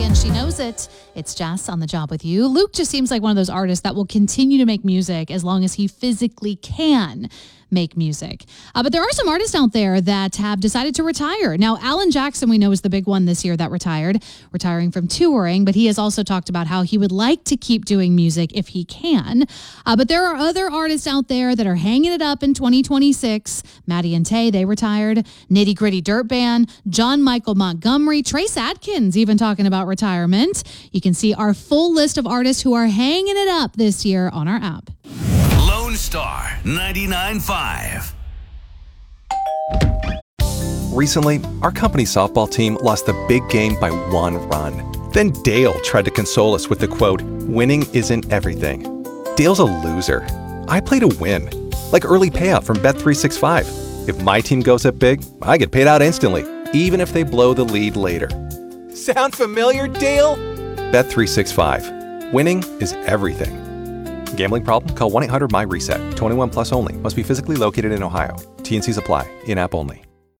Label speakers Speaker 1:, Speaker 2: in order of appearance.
Speaker 1: and she knows it. It's Jess on The Job with You. Luke just seems like one of those artists that will continue to make music as long as he physically can make music. But there are some artists out there that have decided to retire. Now, Alan Jackson, we know, is the big one this year that retiring from touring, but he has also talked about how he would like to keep doing music if he can. But there are other artists out there that are hanging it up in 2026. Maddie and Tay, they retired. Nitty Gritty Dirt Band, John Michael Montgomery, Trace Adkins even talking about retirement. You can see our full list of artists who are hanging it up this year on our app.
Speaker 2: Lone Star 99.5.
Speaker 3: Recently, our company softball team lost the big game by 1 run. Then Dale tried to console us with the quote, "Winning isn't everything." Dale's a loser. I play to win. Like early payout from Bet365. If my team goes up big, I get paid out instantly, even if they blow the lead later. Sound familiar, Dale? Bet365. Winning is everything. Gambling problem? Call 1-800-MY-RESET. 21 plus only. Must be physically located in Ohio. T&Cs apply. In-app only.